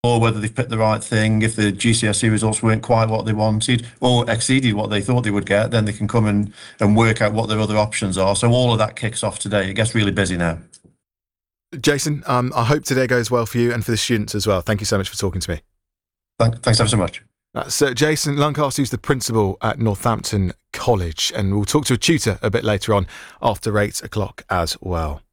or whether they've picked the right thing. If the GCSE results weren't quite what they wanted or exceeded what they thought they would get, then they can come and work out what their other options are. So all of that kicks off today. It gets really busy now. Jason, I hope today goes well for you and for the students as well. Thank you so much for talking to me. Thanks ever so much. That's Jason Lancaster, who's the principal at Northampton College, and we'll talk to a tutor a bit later on after 8 o'clock as well.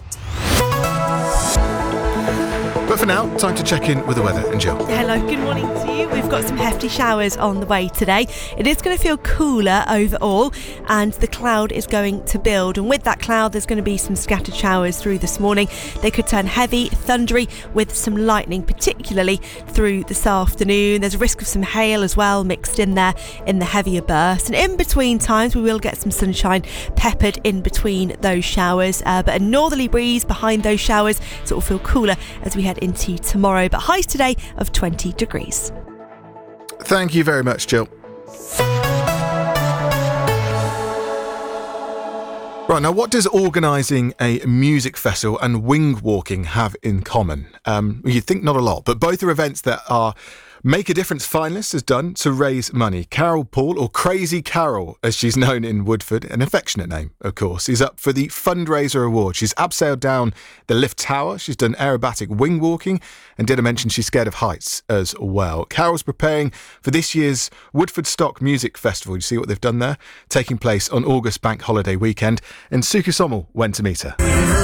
But for now, time to check in with the weather and Jill. Hello, good morning to you. We've got some hefty showers on the way today. It is going to feel cooler overall and the cloud is going to build. And with that cloud, there's going to be some scattered showers through this morning. They could turn heavy, thundery with some lightning, particularly through this afternoon. There's a risk of some hail as well mixed in there in the heavier bursts. And in between times, we will get some sunshine peppered in between those showers. But a northerly breeze behind those showers, so it will feel cooler as we head into tomorrow, but highs today of 20 degrees. Thank you very much, Jill. Right, now what does organising a music festival and wing walking have in common? You'd think not a lot, but both are events that are Make a Difference finalist has done to raise money. Carol Paul, or Crazy Carol as she's known in Woodford, an affectionate name of course, is up for the fundraiser award. She's abseiled down the lift tower, she's done aerobatic wing walking, and did I mention she's scared of heights as well. Carol's preparing for this year's Woodford Stock Music Festival. You see what they've done there? Taking place on August Bank Holiday weekend, and Suku Sommel went to meet her.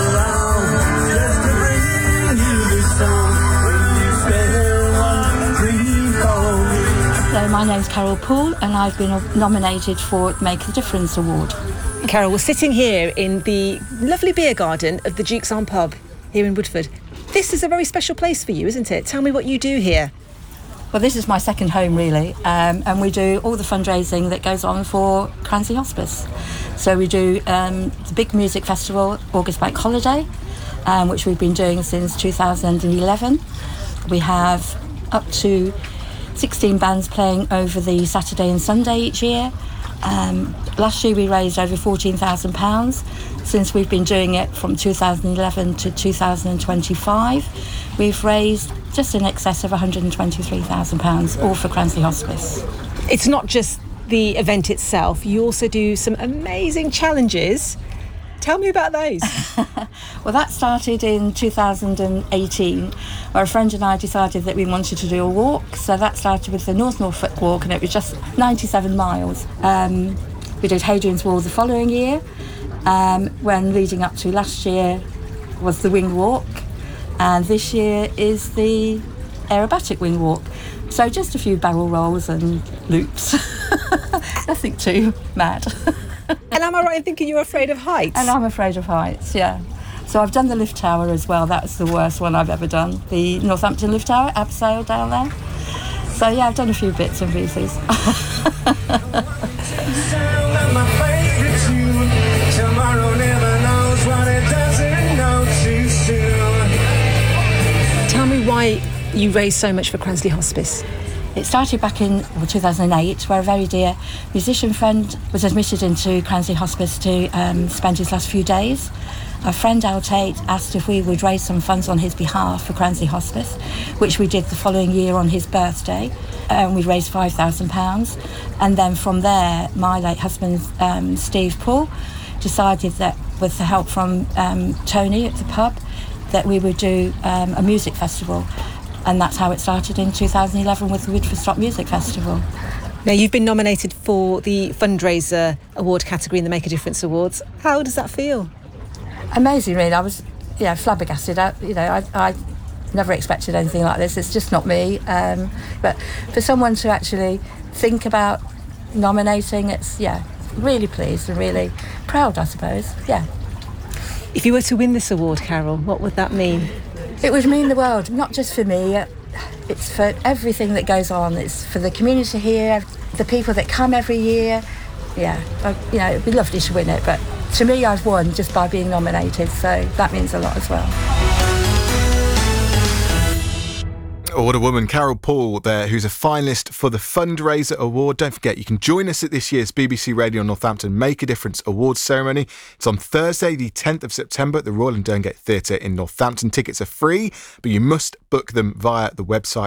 So my name's Carol Paul and I've been nominated for Make a Difference Award. Carol, we're sitting here in the lovely beer garden of the Duke's Arm pub here in Woodford. This is a very special place for you, isn't it? Tell me what you do here. Well, this is my second home really, and we do all the fundraising that goes on for Cransley Hospice. So we do the big music festival, August Bank Holiday, which we've been doing since 2011. We have up to 16 bands playing over the Saturday and Sunday each year. Last year we raised over £14,000. Since we've been doing it from 2011 to 2025, we've raised just in excess of £123,000, all for Cransley Hospice. It's not just the event itself, you also do some amazing challenges. Tell me about those. Well, that started in 2018, where a friend and I decided that we wanted to do a walk. So that started with the North Norfolk Walk, and it was just 97 miles. We did Hadrian's Wall the following year, when leading up to last year was the Wing Walk, and this year is the aerobatic Wing Walk. So just a few barrel rolls and loops. Nothing too mad. And am I right in thinking you're afraid of heights? And I'm afraid of heights, yeah. So I've done the lift tower as well. That's the worst one I've ever done. The Northampton lift tower, abseil down there. So yeah, I've done a few bits and pieces. Tell me why you raised so much for Cransley Hospice. It started back in 2008, where a very dear musician friend was admitted into Cransley Hospice to spend his last few days. Our friend Al Tate asked if we would raise some funds on his behalf for Cransley Hospice, which we did the following year on his birthday. We raised £5,000. And then from there, my late husband, Steve Paul, decided that with the help from Tony at the pub, that we would do a music festival. And that's how it started in 2011 with the Woodford Stock Music Festival. Now, you've been nominated for the fundraiser award category in the Make a Difference Awards. How does that feel? Amazing, really. I was, flabbergasted. I never expected anything like this. It's just not me. But for someone to actually think about nominating, it's, really pleased and really proud, I suppose. Yeah. If you were to win this award, Carol, what would that mean? It would mean the world, not just for me. It's for everything that goes on. It's for the community here, the people that come every year. Yeah, it'd be lovely to win it, but to me, I've won just by being nominated, so that means a lot as well. What a woman, Carol Paul there, who's a finalist for the Fundraiser Award. Don't forget, you can join us at this year's BBC Radio Northampton Make a Difference Awards ceremony. It's on Thursday, the 10th of September at the Royal and Durngate Theatre in Northampton. Tickets are free, but you must book them via the website